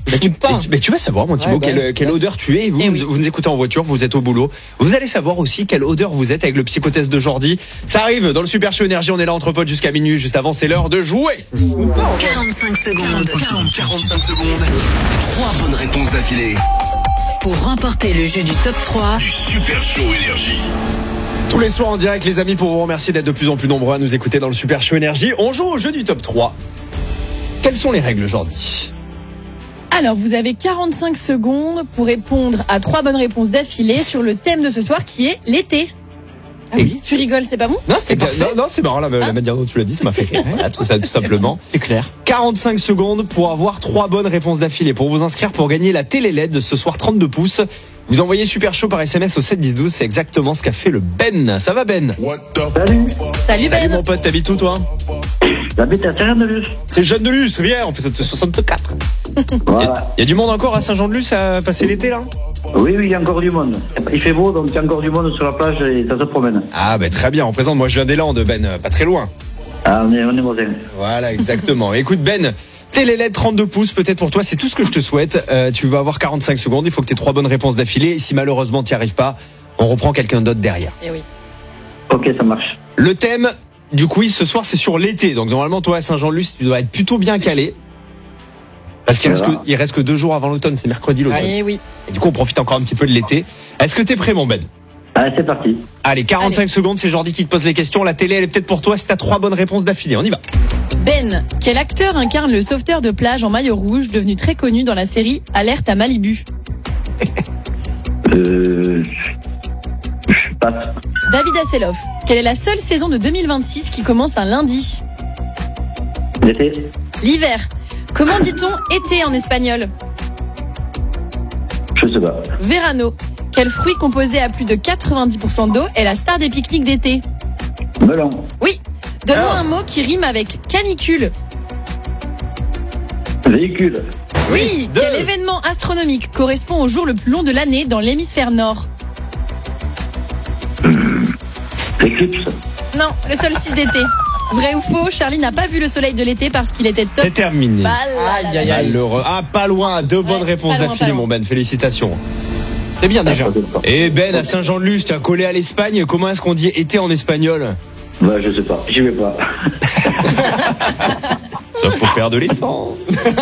Mais tu vas savoir, mon Thibaut, quelle odeur tu es. Vous nous écoutez en voiture, vous êtes au boulot. Vous allez savoir aussi quelle odeur vous êtes avec le psychotest de Jordi. Ça arrive dans le Super Show Énergie. On est là entre potes jusqu'à minuit. Juste avant, c'est l'heure de jouer. 45 secondes. 45 secondes. 3 bonnes réponses d'affilée. Pour remporter le jeu du top 3 du Super Show Énergie. Tous les soirs en direct, les amis, pour vous remercier d'être de plus en plus nombreux à nous écouter dans le Super Show Énergie. On joue au jeu du top 3. Quelles sont les règles, Jordi ? Alors, vous avez 45 secondes pour répondre à 3 bonnes réponses d'affilée sur le thème de ce soir qui est l'été. Ah oui. Tu rigoles, c'est pas bon ? Non, c'est parfait. Non, c'est marrant, la manière dont tu l'as dit, ça m'a fait rire. Voilà, tout simplement. C'est clair. 45 secondes pour avoir 3 bonnes réponses d'affilée. Pour vous inscrire pour gagner la télé LED ce soir 32 pouces. Vous envoyez Super Show par SMS au 7 10 12. C'est exactement ce qu'a fait le Ben. Ça va, Ben ? Salut Ben. Salut mon pote, t'habites où toi ? J'habite à Saint-Jean-de-Luz. C'est Jean-de-Luz, c'est bien, on fait ça de 64. Voilà. Il y a du monde encore à Saint-Jean-de-Luz à passer l'été là ? Oui, il y a encore du monde. Il fait beau, donc il y a encore du monde sur la plage et ça se promène. Ah bah très bien, on présente, moi je viens des Landes, Ben, pas très loin. Ah, on est voisins. Voilà, exactement. Écoute Ben, télé LED 32 pouces, peut-être pour toi, c'est tout ce que je te souhaite. Tu vas avoir 45 secondes, il faut que tu aies 3 bonnes réponses d'affilée. Et si malheureusement tu n'y arrives pas, on reprend quelqu'un d'autre derrière. Eh oui. Ok, ça marche. Le thème du quiz ce soir, c'est sur l'été. Donc normalement, toi à Saint-Jean-de-Luz, tu dois être plutôt bien calé. Parce qu'il reste que 2 jours avant l'automne, c'est mercredi l'automne. Eh oui. Et du coup, on profite encore un petit peu de l'été. Est-ce que t'es prêt, mon Ben ? Allez, c'est parti. Allez, 45 secondes, c'est Jordi qui te pose les questions. La télé, elle est peut-être pour toi si t'as 3 bonnes réponses d'affilée. On y va. Ben, quel acteur incarne le sauveteur de plage en maillot rouge devenu très connu dans la série Alerte à Malibu ? Passe. David Hasselhoff, quelle est la seule saison de 2026 qui commence un lundi ? L'été. L'hiver. Comment dit-on été en espagnol ? Je sais pas. Verano. Quel fruit composé à plus de 90% d'eau est la star des pique-niques d'été ? Melon. Oui. Donne-moi un mot qui rime avec canicule. Véhicule. Oui. Quel événement astronomique correspond au jour le plus long de l'année dans l'hémisphère nord ? Éclipse. Non, le solstice d'été. Vrai ou faux, Charlie n'a pas vu le soleil de l'été parce qu'il était top. C'est terminé. Malheureux. Ah, pas loin. 2 bonnes réponses pas loin, d'affilée, pas loin. mon Ben. Félicitations. C'était bien déjà. Et Ben, à Saint-Jean-de-Luz, tu as collé à l'Espagne. Comment est-ce qu'on dit été en espagnol ? Bah, je sais pas. J'y vais pas. Sauf pour faire de l'essence.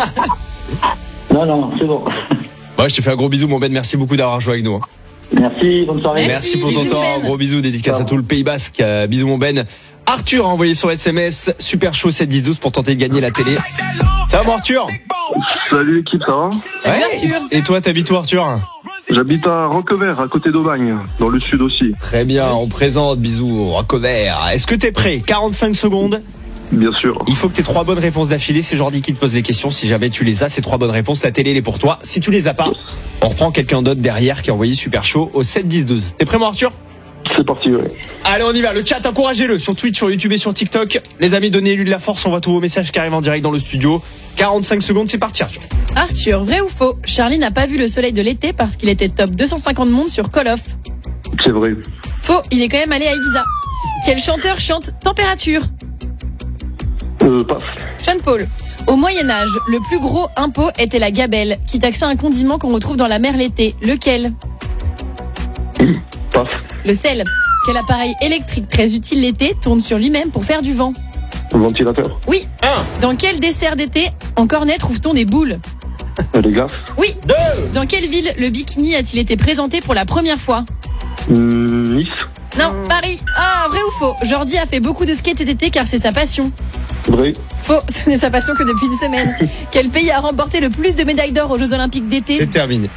Non, c'est bon. Bon, je te fais un gros bisou, mon Ben. Merci beaucoup d'avoir joué avec nous. Merci, bonne soirée. Merci pour ton bisous, temps. Ben. Gros bisous, dédicace à tout le Pays Basque. Bisous, mon Ben. Arthur a envoyé sur SMS Super Show 7 10 12 pour tenter de gagner la télé. Ça va, mon Arthur ? Salut l'équipe, ça va ? Salut Arthur. Et toi, t'habites où, Arthur ? J'habite à Roquevert, à côté d'Aubagne, dans le sud aussi. Très bien, on présente. Bisous, Roquevert. Est-ce que t'es prêt ? 45 secondes. Bien sûr. Il faut que tu aies 3 bonnes réponses d'affilée. C'est Jordi qui te pose les questions. Si jamais tu les as, ces 3 bonnes réponses, la télé elle est pour toi. Si tu les as pas, on reprend quelqu'un d'autre derrière qui a envoyé Super Show au 7 10 12. T'es prêt, mon Arthur ? C'est parti, ouais. Allez, on y va. Le chat, encouragez-le sur Twitch, sur YouTube et sur TikTok. Les amis, donnez-lui de la force. On voit tous vos messages qui arrivent en direct dans le studio. 45 secondes, c'est parti, Arthur. Arthur, vrai ou faux, Charlie n'a pas vu le soleil de l'été parce qu'il était top 250 monde sur Call of. C'est vrai. Faux, il est quand même allé à Ibiza. Quel chanteur chante Température ? Passe. Sean Paul. Au Moyen-Âge, le plus gros impôt était la gabelle, qui taxait un condiment qu'on retrouve dans la mer l'été. Lequel ? Passe. Le sel. Quel appareil électrique très utile l'été tourne sur lui-même pour faire du vent ? Ventilateur. Oui. 1, Dans quel dessert d'été en cornet trouve-t-on des boules ? Les glaces. Oui. 2, Dans quelle ville le bikini a-t-il été présenté pour la première fois ? Nice. Non, Paris. Ah, vrai ou faux ? Jordi a fait beaucoup de skate cet été car c'est sa passion. Vrai. Faux, ce n'est sa passion que depuis une semaine. Quel pays a remporté le plus de médailles d'or aux Jeux Olympiques d'été ? c'est terminé.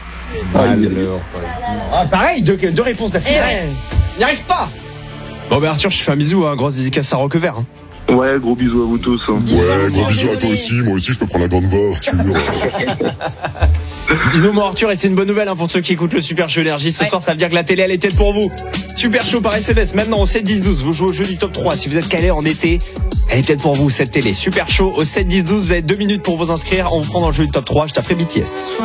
Ah, pareil, 2 réponses d'affilée. Eh ouais. N'y arrive pas. Bon, ben Arthur, je te fais un bisou. Grosse dédicace à Roquevert. Ouais, gros bisous à vous tous. Bisous, Gros bisous à toi désolé. aussi, moi aussi je peux prendre la grande voiture. Bisous, mon Arthur, et c'est une bonne nouvelle pour ceux qui écoutent le Super Show Énergie. Ce soir, ça veut dire que la télé, elle est peut-être pour vous. Super Show par SMS. Maintenant, au 7 10 12, vous jouez au jeu du top 3. Si vous êtes calé en été, elle est peut-être pour vous, cette télé. Super Show au 7 10 12. Vous avez 2 minutes pour vous inscrire. On vous prend dans le jeu du top 3. Je t'appelle BTS.